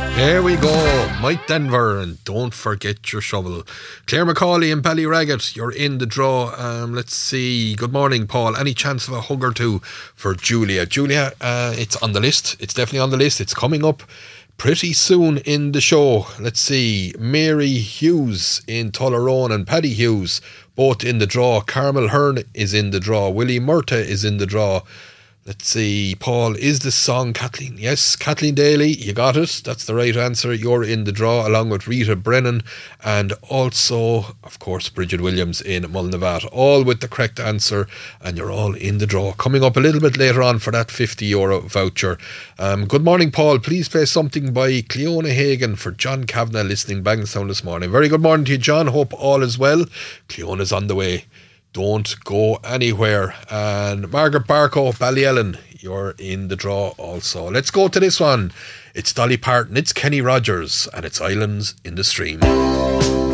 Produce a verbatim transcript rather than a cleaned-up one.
There we go. Mike Denver, and don't forget your shovel. Claire McCauley and Ballyraggett, you're in the draw. Um, let's see. Good morning, Paul. Any chance of a hug or two for Julia? Julia, uh, it's on the list. It's definitely on the list. It's coming up pretty soon in the show. Let's see. Mary Hughes in Tullerone and Paddy Hughes, both in the draw. Carmel Hearn is in the draw. Willie Murta is in the draw. Let's see, Paul, is the song Kathleen? Yes, Kathleen Daly, you got it. That's the right answer. You're in the draw along with Rita Brennan and also, of course, Bridget Williams in Mulnavat. All with the correct answer, and you're all in the draw. Coming up a little bit later on for that fifty euro voucher. Um, good morning, Paul. Please play something by Cleona Hagan for John Kavanagh listening Bangstown this morning. Very good morning to you, John. Hope all is well. Cleona's on the way. Don't go anywhere. And Margaret Barco, Ballyellen, you're in the draw also. Let's go to this one. It's Dolly Parton, it's Kenny Rogers, and it's Islands in the Stream.